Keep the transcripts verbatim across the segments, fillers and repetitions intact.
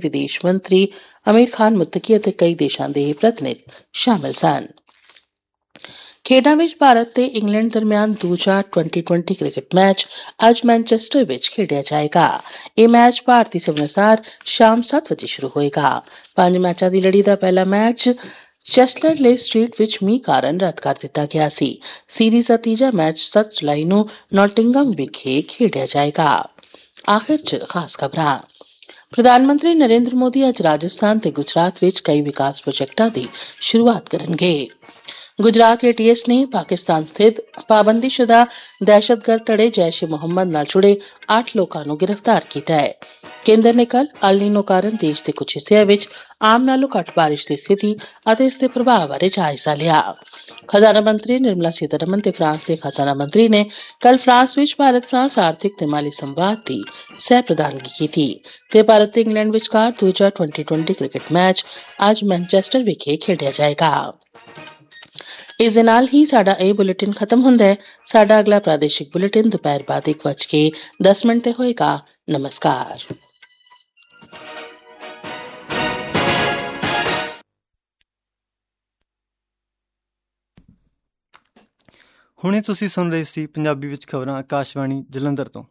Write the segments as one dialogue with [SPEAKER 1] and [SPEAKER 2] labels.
[SPEAKER 1] ਵਿਦੇਸ਼ ਮੰਤਰੀ ਅਮੀਰ ਖਾਨ ਮੁੱਤਕੀ ਅਤੇ ਕਈ ਦੇਸ਼ਾਂ ਦੇ ਪ੍ਰਤੀਨਿਧ ਸ਼ਾਮਲ ਸਨ। ਖੇਡਾਂ ਵਿੱਚ ਭਾਰਤ ਤੇ ਇੰਗਲੈਂਡ ਦਰਮਿਆਨ ਦੂਜਾ ਟਵੈਂਟੀ ਟਵੈਂਟੀ ਕ੍ਰਿਕਟ ਮੈਚ ਅੱਜ ਮੈਨਚੈਸਟਰ ਵਿੱਚ ਖੇਡਿਆ ਜਾਏਗਾ। ਇਹ ਮੈਚ ਭਾਰਤੀ ਸਮੇਂ ਅਨੁਸਾਰ ਸ਼ਾਮ ਸੱਤ ਵਜੇ ਸ਼ੁਰੂ ਹੋਏਗਾ। ਪੰਜ ਮੈਚਾਂ ਦੀ ਲੜੀ ਦਾ ਪਹਿਲਾ ਮੈਚ ਚੈਸਟਲਰ ਲੇ ਸਟਰੀਟ ਵਿੱਚ ਮੀਂਹ ਕਾਰਨ ਰੱਦ ਕਰ ਦਿੱਤਾ ਗਿਆ ਸੀ। ਸੀਰੀਜ਼ ਦਾ ਤੀਜਾ ਮੈਚ ਸੱਤ ਜੁਲਾਈ ਨੂੰ ਨੌਟਿੰਗਮ ਵਿਖੇ ਖੇਡਿਆ ਜਾਏਗਾ। ਆਖਿਰ ਚ ਖਾਸ ਖਬਰਾਂ। ਪ੍ਰਧਾਨ ਮੰਤਰੀ ਨਰਿੰਦਰ ਮੋਦੀ ਅੱਜ ਰਾਜਸਥਾਨ ਤੇ ਗੁਜਰਾਤ ਵਿੱਚ ਕਈ ਵਿਕਾਸ ਪ੍ਰੋਜੈਕਟਾਂ ਦੀ ਸ਼ੁਰੂਆਤ ਕਰਨਗੇ। ਗੁਜਰਾਤ ਏ ਟੀ ਐਸ ਨੇ ਪਾਕਿਸਤਾਨ ਸਥਿਤ ਪਾਬੰਦੀਸ਼ੁਦਾ ਦਹਿਸ਼ਤਗਰਦ ਧੜੇ ਜੈਸ਼ ਏ ਮੁਹੰਮਦ ਨਾਲ ਜੁੜੇ ਅੱਠ ਲੋਕਾਂ ਨੂੰ ਗ੍ਰਿਫਤਾਰ ਕੀਤਾ ਹੈ। ਕੇਂਦਰ ਨੇ ਕੱਲ੍ਹ ਅਲ ਨੀਨੋ ਕਾਰਨ ਦੇਸ਼ ਦੇ ਕੁਝ ਹਿੱਸਿਆਂ ਵਿੱਚ ਆਮ ਨਾਲੋਂ ਘੱਟ ਬਾਰਿਸ਼ ਦੀ ਸਥਿਤੀ ਅਤੇ ਇਸ ਦੇ ਪ੍ਰਭਾਵ ਬਾਰੇ ਜਾਇਜ਼ਾ ਲਿਆ। ਖਜ਼ਾਨਾ ਮੰਤਰੀ ਨਿਰਮਲਾ ਸੀਤਾਰਮਨ ਤੇ ਫਰਾਂਸ ਦੇ ਖਜ਼ਾਨਾ ਮੰਤਰੀ ਨੇ ਕੱਲ੍ਹ ਫਰਾਂਸ ਵਿੱਚ ਭਾਰਤ ਫਰਾਂਸ ਆਰਥਿਕ ਤੇ ਮਾਲੀ ਸੰਵਾਦ ਦੀ ਸਹਿ ਪ੍ਰਧਾਨਗੀ ਕੀਤੀ ਤੇ ਭਾਰਤ ਤੇ ਇੰਗਲੈਂਡ ਵਿਚਕਾਰ ਦੂਜਾ ਟਵੈਂਟੀ ਟਵੈਂਟੀ ਕ੍ਰਿਕਟ ਮੈਚ ਅੱਜ ਮੈਨਚੈਸਟਰ ਵਿਖੇ ਖੇਡਿਆ ਜਾਏਗਾ। ਇਸ ਦੇ ਨਾਲ ਹੀ ਸਾਡਾ ਇਹ ਬੁਲੇਟਿਨ ਖਤਮ ਹੁੰਦਾ ਹੈ। ਸਾਡਾ ਅਗਲਾ ਪ੍ਰਾਦੇਸ਼ਿਕ ਬੁਲੇਟਿਨ ਦੁਪਹਿਰ ਬਾਅਦ ਇੱਕ ਵੱਜ ਕੇ ਦਸ ਮਿੰਟ ਤੇ ਹੋਏਗਾ। ਨਮਸਕਾਰ।
[SPEAKER 2] ਹੁਣੇ ਤੁਸੀਂ ਸੁਣ ਰਹੇ ਸੀ ਪੰਜਾਬੀ ਵਿੱਚ ਖਬਰਾਂ ਆਕਾਸ਼ਵਾਣੀ ਜਲੰਧਰ ਤੋਂ।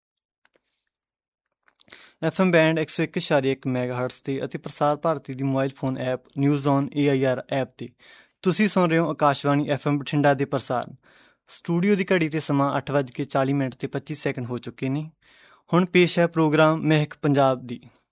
[SPEAKER 2] ਐਫ ਐਮ ਬੈਂਡ ਇੱਕ ਸੌ ਇੱਕ ਇਸ਼ਾਰੇ ਇੱਕ ਮੈਗਾ ਹਰਟਸ ਤੇ ਅਤੇ ਪ੍ਰਸਾਰ ਭਾਰਤੀ ਦੀ mobile phone app news on A I R app ਤੇ ਤੁਸੀਂ ਸੁਣ ਰਹੇ ਹੋ ਆਕਾਸ਼ਵਾਣੀ ਐਫ ਐਮ ਬਠਿੰਡਾ ਦੇ ਪ੍ਰਸਾਰਨ। ਸਟੂਡੀਓ ਦੀ ਘੜੀ ਤੇ ਸਮਾਂ ਅੱਠ ਵੱਜ ਕੇ ਚਾਲੀ ਮਿੰਟ ਤੇ ਪੱਚੀ ਸੈਕਿੰਡ ਹੋ ਚੁੱਕੇ ਨੇ। ਹੁਣ ਪੇਸ਼ ਹੈ ਪ੍ਰੋਗਰਾਮ ਮਹਿਕ ਪੰਜਾਬ ਦੀ।